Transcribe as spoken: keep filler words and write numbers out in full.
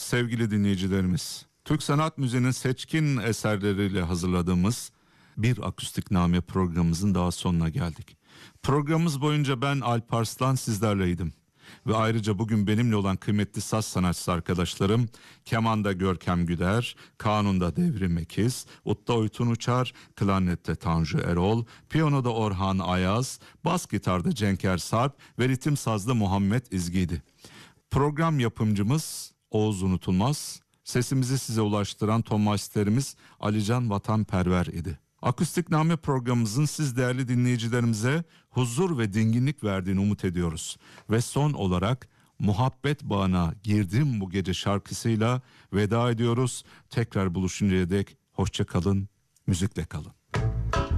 sevgili dinleyicilerimiz. Türk sanat müziğinin seçkin eserleriyle hazırladığımız bir akustikname programımızın daha sonuna geldik. Programımız boyunca ben Alp Arslan sizlerleydim. Ve ayrıca bugün benimle olan kıymetli saz sanatçısı arkadaşlarım kemanda Görkem Güder, kanunda Devrim Ekiz, utta Oytun Uçar, klarnette Tanju Erol, piyanoda Orhan Ayaz, bas gitarda Cenker Sarp ve ritim sazda Muhammed İzgi'ydi. Program yapımcımız Oğuz Unutulmaz, sesimizi size ulaştıran tonmasterimiz Alican Vatanperver idi. Akustikname programımızın siz değerli dinleyicilerimize huzur ve dinginlik verdiğini umut ediyoruz. Ve son olarak Muhabbet Bağına Girdim Bu Gece şarkısıyla veda ediyoruz. Tekrar buluşuncaya dek hoşça kalın, müzikle kalın.